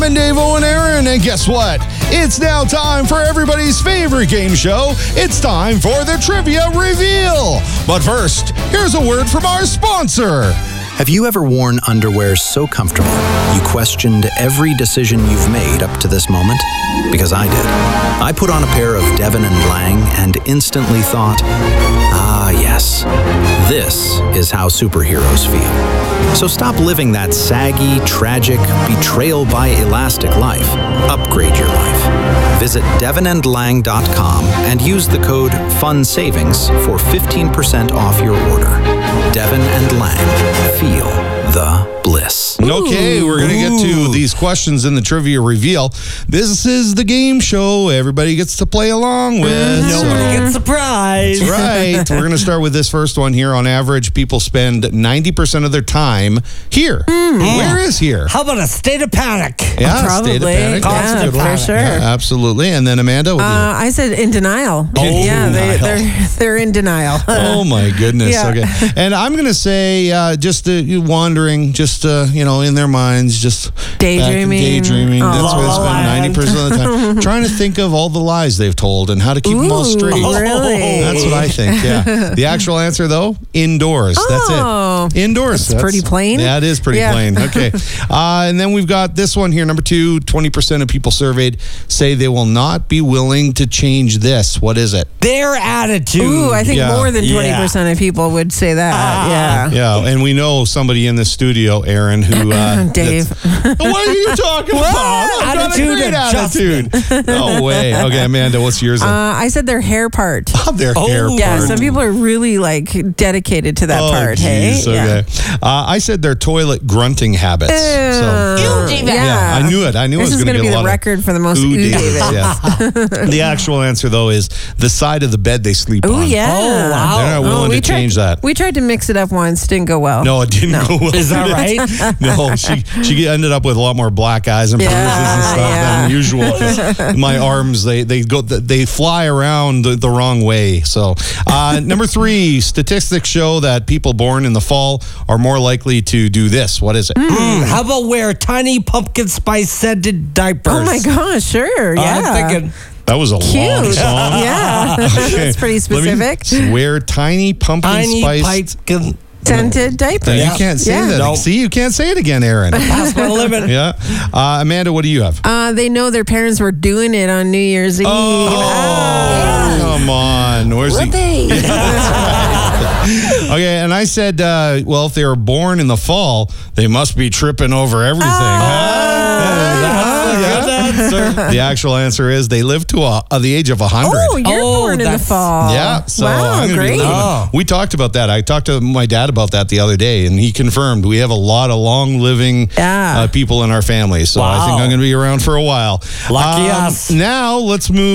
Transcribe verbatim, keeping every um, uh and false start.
Gentlemen, Dave, Owen, Aaron, and guess what? It's now time for everybody's favorite game show. It's time for the Trivia Reveal. But first, here's a word from our sponsor. Have you ever worn underwear so comfortable you questioned every decision you've made up to this moment? Because I did. I put on a pair of Devon and Lang and instantly thought, ah, yes, this is how superheroes feel. So stop living that saggy, tragic, betrayal by elastic life. Upgrade your life. Visit devon and lang dot com and use the code FUNSAVINGS for fifteen percent off your order. Devon and Lang. Feel the bliss. Okay, we're going to get to these questions in the Trivia Reveal. This is the game show everybody gets to play along with. Nobody gets surprised. That's right. We're going to start with this first one here. On average, people spend ninety percent of their time here. Mm. Where is here? How about a state of panic? Yeah, Probably. state of panic. Yeah, That's a good for one. sure. Yeah, absolutely. And then Amanda, what do you Uh, I said in denial. Oh, yeah, they, denial. they're they're in denial. Oh my goodness. Yeah. Okay. And I'm going to say uh, just uh, you wandering, just uh, you know, in their minds, just Daydreaming. back and daydreaming. Oh. That's La where they La spend Land. ninety percent of the time. Trying to think of all the lies they've told and how to keep them all Ooh, straight. really? That's what I think. Yeah. The actual answer though, indoors. Oh. That's it. Indoors. That's pretty plain. Yeah, it is pretty Yeah. plain. Okay. Uh, and then we've got this one here, number two. twenty percent of people surveyed say they will not be willing to change this. What is it? Their attitude. Ooh, I think Yeah. more than Yeah. twenty percent of people would say that. Ah. yeah. Yeah, and we know somebody in the studio, Aaron, who uh, Dave. that's- What are you talking about? I've got a Attitude great adjustment. attitude. No way. Okay, Amanda, what's yours? Uh, Then? I said their hair part. Oh, their oh, hair Yeah, part. some people are really like dedicated to that oh, part. geez, Hey, okay. Uh, I said their toilet grunting habits. yeah. So, Uh, yeah, I knew it. I knew This it was is going to be get a the lot record for the most of ooh, ooh, David. Davids, yes. The actual answer though is the side of the bed they sleep Ooh, on. yeah. Oh, wow. They're not willing we to tried, change that. We tried to mix it up once, didn't go well. No, it didn't go well. Is that did it? right? No, she she ended up with a lot more black eyes and bruises Yeah, and stuff yeah. than usual. 'Cause my arms they they go they fly around the, the wrong way. So uh, number three, statistics show that people born in the fall are more likely to do this. What is it? Hmm, how about wear tiny pumpkin spice scented diapers? Oh my gosh, sure. Yeah. I'm thinking, That was a long Cute. song. Yeah. That's pretty specific. Let me wear tiny pumpkin tiny spice. pumpkin. Scented diaper. You Yeah. can't say Yeah. that. Nope. See, you can't say it again, Aaron. Past my limit. Yeah. Uh, Amanda, what do you have? Uh, they know their parents were doing it on New Year's Eve. Oh, come on. Where's Would the... they? Okay, and I said, uh, well, if they were born in the fall, they must be tripping over everything. The actual answer is they live to a, uh, the age of one hundred. Oh, you're Oh, born in the that's- fall. Yeah, so wow, I'm gonna be great. living- Oh. We talked about that. I talked to my dad about that the other day, and he confirmed we have a lot of long living Yeah. uh, people in our family. So I think Wow. I'm going to be around for a while. Lucky Um, us. Now let's move.